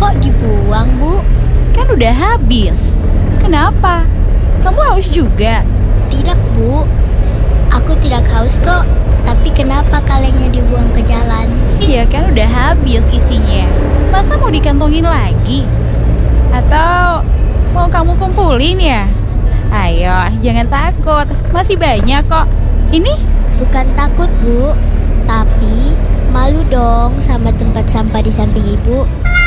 Kok dibuang, Bu? Kan udah habis. Kenapa? Kamu haus juga? Tidak, Bu. Aku tidak haus kok. Tapi kenapa kalengnya dibuang ke jalan? Iya kan udah habis isinya. Masa mau dikantongin lagi? Atau mau kamu kumpulin ya? Ayo, jangan takut. Masih banyak kok. Ini? Bukan takut, Bu. Tapi malu dong sama tempat sampah di samping Ibu.